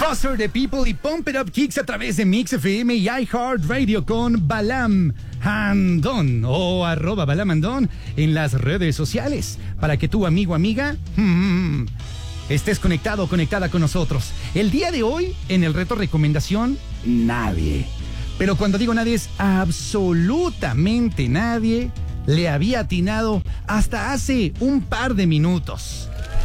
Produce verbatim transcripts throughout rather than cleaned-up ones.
Foster the People y Pump It Up Kicks a través de Mix F M y iHeartRadio con Balam Andón o arroba Balam Andón en las redes sociales para que tu amigo, amiga, hmm, estés conectado o conectada con nosotros. El día de hoy, en el reto recomendación, nadie. Pero cuando digo nadie es absolutamente nadie le había atinado hasta hace un par de minutos.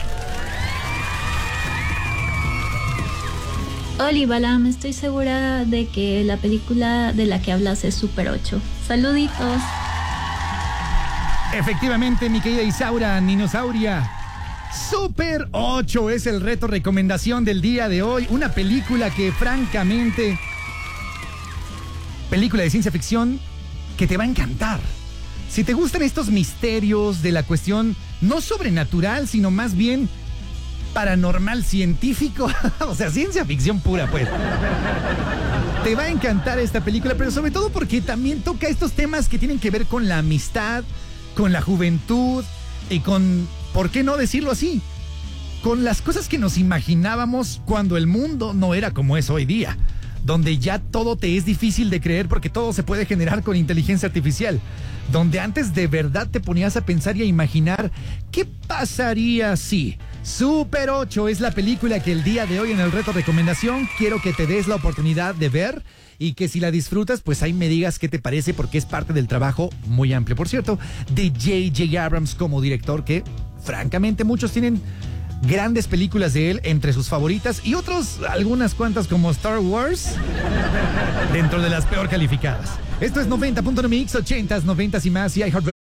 Oli, Balam, estoy segura de que la película de la que hablas es Super ocho. Saluditos. Efectivamente, mi querida Isaura Ninosauria. Super ocho es el reto recomendación del día de hoy. Una película que francamente... Película de ciencia ficción que te va a encantar. Si te gustan estos misterios de la cuestión no sobrenatural, sino más bien... paranormal científico, o sea, ciencia ficción pura, pues. Te va a encantar esta película, pero sobre todo porque también toca estos temas que tienen que ver con la amistad, con la juventud y con, ¿por qué no decirlo así? Con las cosas que nos imaginábamos cuando el mundo no era como es hoy día, donde ya todo te es difícil de creer porque todo se puede generar con inteligencia artificial, donde antes de verdad te ponías a pensar y a imaginar qué pasaría si... Super ocho es la película que el día de hoy en el reto recomendación quiero que te des la oportunidad de ver y que si la disfrutas, pues ahí me digas qué te parece porque es parte del trabajo muy amplio, por cierto, de J J Abrams como director que francamente muchos tienen grandes películas de él entre sus favoritas y otros, algunas cuantas como Star Wars, dentro de las peor calificadas. Esto es noventa punto nueve Mix, ochentas, noventas y más y iHeart